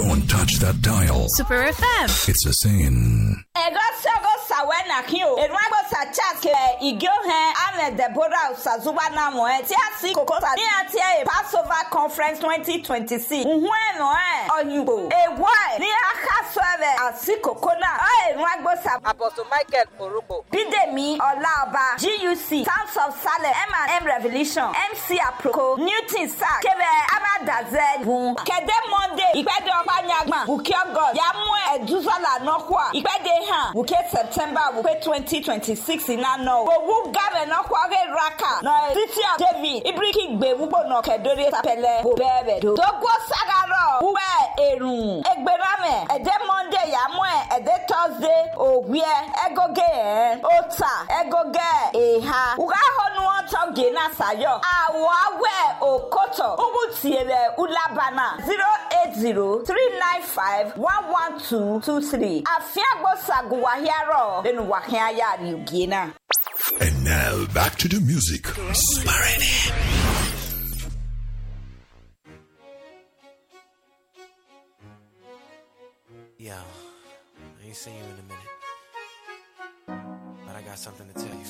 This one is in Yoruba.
Don't touch that dial. Super FM. It's a sin. Sawena kio enwago sa chat ke igyo he ame Deborah Sazuba na mo ti asi kokosa ni ati e Passover Conference 2026 nhwe oyugo ewa ni aka swebe asi kokona enwago sa Apostle Michael Orubo Bidemi Olaoba GUC Sons of Salem M&M Revelation MC Aproko Newton Sack kebe amadaze bun kede Monday ipede opa nyagba ukyo God ya mu eduzala nokwa ipede han buke September 2026 in ano owu game no kwage raka no city of David ibriki gbe wubo no kedore tapele bo bebe do dogwo sagaro uwe erun egberame ede Monday ya mo ede Thursday owie egoge ota egoge eha uga honu otoge na sayo awawe okoto ubutiebe ulabana 08039511223 afiagbo saguwa hiaro denu wahiaya ni ugina. And now back to the music. Sparring. Yo, I ain't seen you in a minute, but I got something to tell you.